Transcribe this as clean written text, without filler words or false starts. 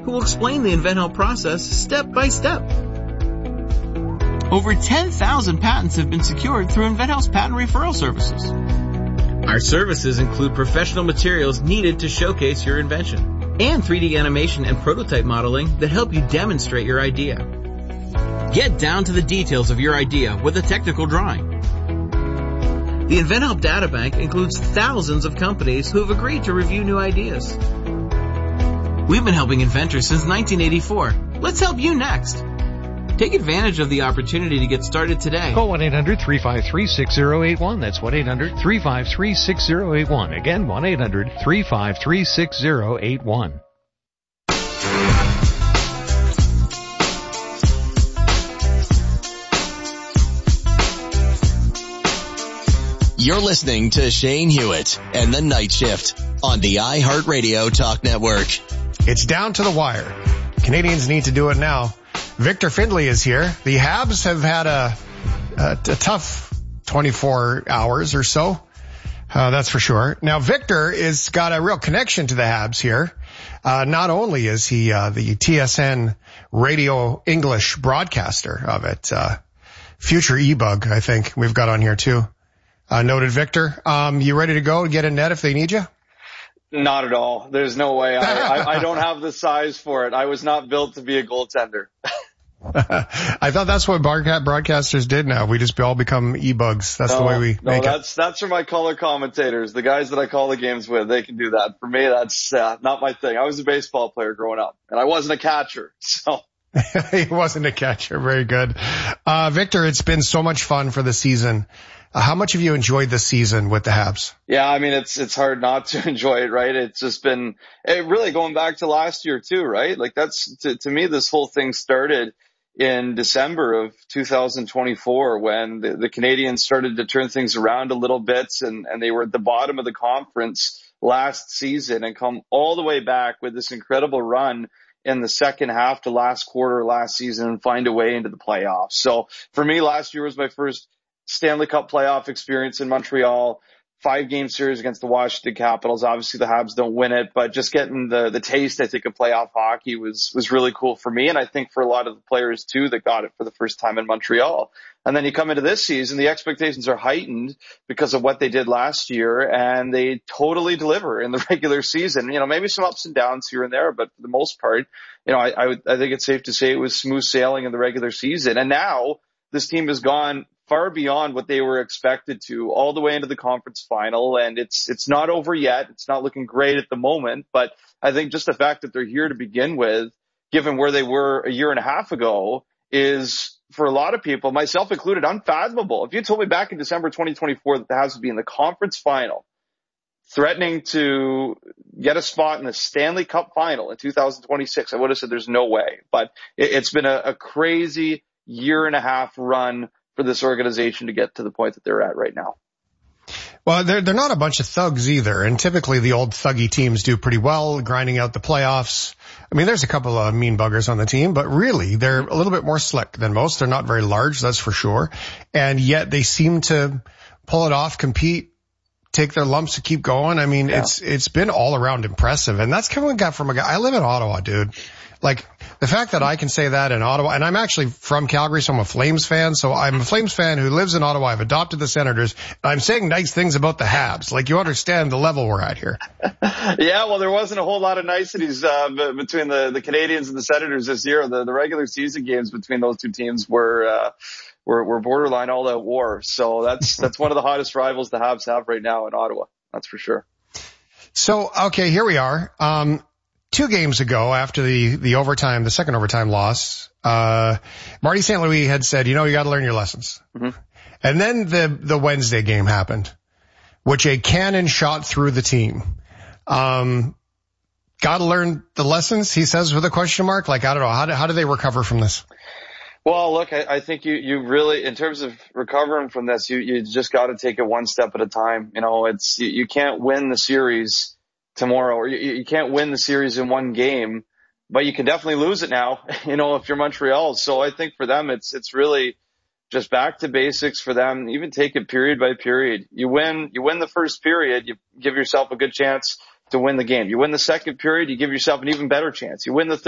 who will explain the InventHelp process step by step. Over 10,000 patents have been secured through InventHelp's patent referral services. Our services include professional materials needed to showcase your invention and 3D animation and prototype modeling that help you demonstrate your idea. Get down to the details of your idea with a technical drawing. The InventHelp Databank includes thousands of companies who have agreed to review new ideas. We've been helping inventors since 1984. Let's help you next. Take advantage of the opportunity to get started today. Call 1-800-353-6081. That's 1-800-353-6081. Again, 1-800-353-6081. You're listening to Shane Hewitt and the Night Shift on the iHeartRadio Talk Network. It's down to the wire. Canadians need to do it now. Victor Findlay is here. The Habs have had a tough 24 hours or so. That's for sure. Now, Victor is got a real connection to the Habs here. Not only is he the TSN radio English broadcaster of it, future E-Bug, I think we've got on here too. Noted Victor. You ready to go and get a net if they need you? Not at all. There's no way. I don't have the size for it. I was not built to be a goaltender. I thought that's what broadcasters did now. We just all become E-Bugs. That's the way we make it. That's for my color commentators. The guys that I call the games with, they can do that. For me, that's not my thing. I was a baseball player growing up, and I wasn't a catcher, so. He wasn't a catcher. Very good. Victor, it's been so much fun for the season. How much have you enjoyed this season with the Habs? Yeah, I mean, it's hard not to enjoy it, right? It's just been really going back to last year too, right? Like that's, to me, this whole thing started in December of 2024 when the Canadians started to turn things around a little bit and they were at the bottom of the conference last season and come all the way back with this incredible run in the second half to last quarter last season and find a way into the playoffs. So for me, last year was my first Stanley Cup playoff experience in Montreal, 5-game series against the Washington Capitals. Obviously the Habs don't win it, but just getting the taste, I think, of playoff hockey was really cool for me. And I think for a lot of the players too that got it for the first time in Montreal. And then you come into this season, the expectations are heightened because of what they did last year, and they totally deliver in the regular season. You know, maybe some ups and downs here and there, but for the most part, you know, I think it's safe to say it was smooth sailing in the regular season. And now this team has gone far beyond what they were expected to, all the way into the conference final. And it's not over yet. It's not looking great at the moment, but I think just the fact that they're here to begin with, given where they were a year and a half ago, is for a lot of people, myself included, unfathomable. If you told me back in December 2024 that the Habs would be in the conference final, threatening to get a spot in the Stanley Cup final in 2026, I would have said there's no way. But it's been a crazy year and a half run for this organization to get to the point that they're at right now. Well, they're not a bunch of thugs either, and typically the old thuggy teams do pretty well, grinding out the playoffs. I mean, there's a couple of mean buggers on the team, but really they're a little bit more slick than most. They're not very large, that's for sure, and yet they seem to pull it off, compete, take their lumps to keep going. I mean, yeah. It's been all around impressive, and that's coming from a guy. I live in Ottawa, dude. Like, the fact that I can say that in Ottawa, and I'm actually from Calgary, so I'm a Flames fan. So I'm a Flames fan who lives in Ottawa. I've adopted the Senators. I'm saying nice things about the Habs. Like, you understand the level we're at here. Yeah, well, there wasn't a whole lot of niceties between the Canadians and the Senators this year. The regular season games between those two teams were borderline all-out war. So that's one of the hottest rivals the Habs have right now in Ottawa. That's for sure. So, okay, here we are. 2 games ago, after the overtime, the second overtime loss, Marty St. Louis had said, you got to learn your lessons. Mm-hmm. And then the Wednesday game happened, which a cannon shot through the team. Got to learn the lessons, he says with a question mark. Like, I don't know. How do they recover from this? Well, look, I think you really, in terms of recovering from this, you just got to take it one step at a time. You can't win the series tomorrow, or you can't win the series in one game, but you can definitely lose it now, if you're Montreal. So I think for them, it's really just back to basics for them. Even take it period by period. You win the first period, you give yourself a good chance to win the game. You win the second period, you give yourself an even better chance. You win the third